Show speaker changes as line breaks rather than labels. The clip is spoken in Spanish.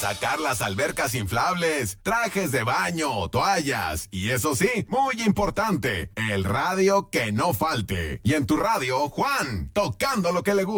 sacar las albercas inflables, trajes de baño, toallas y eso sí, muy importante, el radio que no falte. Y en tu radio, Juan, tocando lo que le gusta.